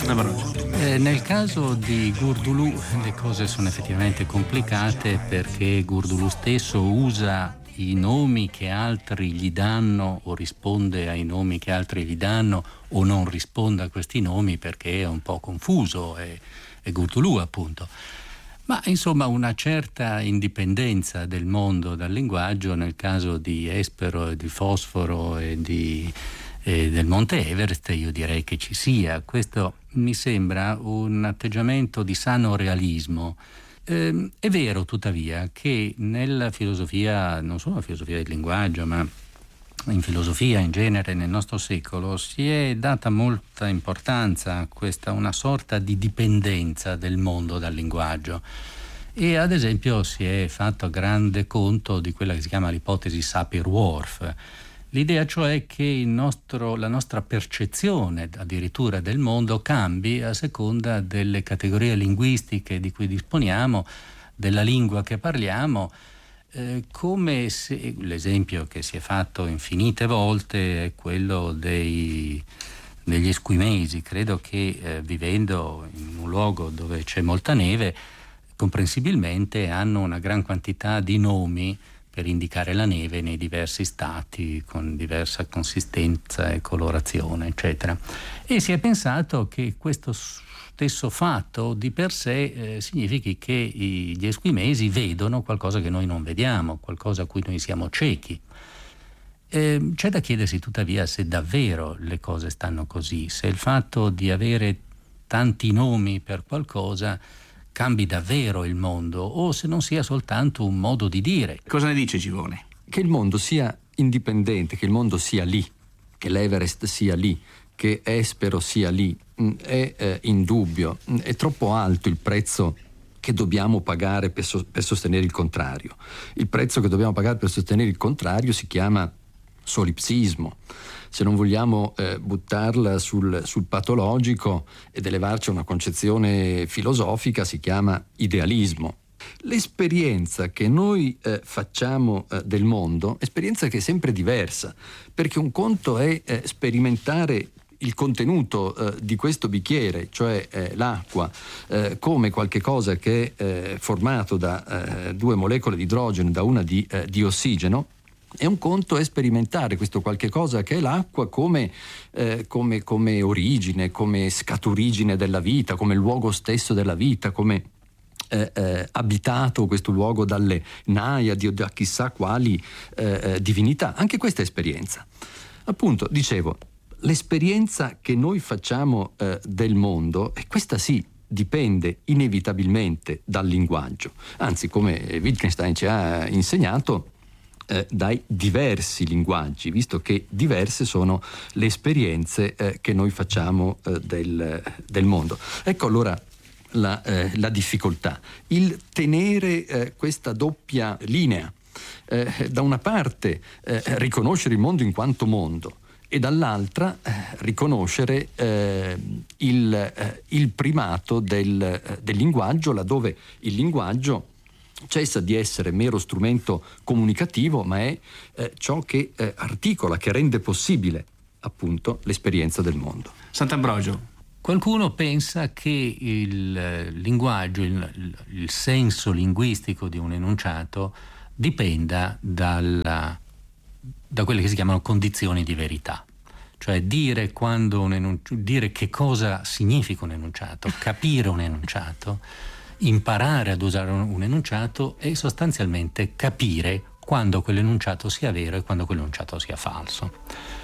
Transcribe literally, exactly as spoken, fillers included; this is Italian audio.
Eh, nel caso di Gurdulù le cose sono effettivamente complicate, perché Gurdulù stesso usa i nomi che altri gli danno o risponde ai nomi che altri gli danno o non risponde a questi nomi perché è un po' confuso, è, è Gurdulù appunto. Ma insomma una certa indipendenza del mondo dal linguaggio nel caso di Espero e di Fosforo e di e del Monte Everest io direi che ci sia. Questo mi sembra un atteggiamento di sano realismo. Eh, è vero tuttavia che nella filosofia, non solo la filosofia del linguaggio, ma in filosofia in genere nel nostro secolo si è data molta importanza a questa, una sorta di dipendenza del mondo dal linguaggio. E ad esempio si è fatto grande conto di quella che si chiama l'ipotesi Sapir-Whorf. L'idea cioè che il nostro, la nostra percezione addirittura del mondo cambi a seconda delle categorie linguistiche di cui disponiamo, della lingua che parliamo, eh, come se l'esempio che si è fatto infinite volte è quello dei, degli esquimesi. Credo che eh, vivendo in un luogo dove c'è molta neve, comprensibilmente hanno una gran quantità di nomi per indicare la neve nei diversi stati con diversa consistenza e colorazione, eccetera. E si è pensato che questo stesso fatto di per sé eh, significhi che i, gli esquimesi vedono qualcosa che noi non vediamo, qualcosa a cui noi siamo ciechi. Eh, c'è da chiedersi tuttavia se davvero le cose stanno così, se il fatto di avere tanti nomi per qualcosa cambi davvero il mondo o se non sia soltanto un modo di dire. Cosa ne dice Givone? Che il mondo sia indipendente, che il mondo sia lì, che l'Everest sia lì, che Espero sia lì, è eh, indubbio. È troppo alto il prezzo che dobbiamo pagare per, so- per sostenere il contrario. Il prezzo che dobbiamo pagare per sostenere il contrario si chiama solipsismo. Se non vogliamo eh, buttarla sul, sul patologico ed elevarci a una concezione filosofica, si chiama idealismo. L'esperienza che noi eh, facciamo eh, del mondo, esperienza che è sempre diversa, perché un conto è eh, sperimentare il contenuto eh, di questo bicchiere, cioè eh, l'acqua, eh, come qualche cosa che è eh, formato da eh, due molecole di idrogeno e da una di, eh, di ossigeno. E un conto è sperimentare questo qualche cosa che è l'acqua come, eh, come, come origine, come scaturigine della vita, come luogo stesso della vita, come eh, eh, abitato questo luogo dalle naiadi o da chissà quali eh, eh, divinità. Anche questa è esperienza. Appunto, dicevo, l'esperienza che noi facciamo eh, del mondo, e questa sì, dipende inevitabilmente dal linguaggio. Anzi, come Wittgenstein ci ha insegnato, Eh, dai diversi linguaggi, visto che diverse sono le esperienze eh, che noi facciamo eh, del, del mondo. Ecco allora la, eh, la difficoltà, il tenere eh, questa doppia linea, eh, da una parte eh, riconoscere il mondo in quanto mondo e dall'altra eh, riconoscere eh, il, eh, il primato del, eh, del linguaggio, laddove il linguaggio cessa di essere mero strumento comunicativo, ma è eh, ciò che eh, articola, che rende possibile appunto l'esperienza del mondo. Sant'Ambrogio. Qualcuno pensa che il linguaggio, il, il senso linguistico di un enunciato dipenda dalla, da quelle che si chiamano condizioni di verità. Cioè dire, quando un enunci- dire che cosa significa un enunciato, capire un enunciato, imparare ad usare un enunciato e sostanzialmente capire quando quell'enunciato sia vero e quando quell'enunciato sia falso.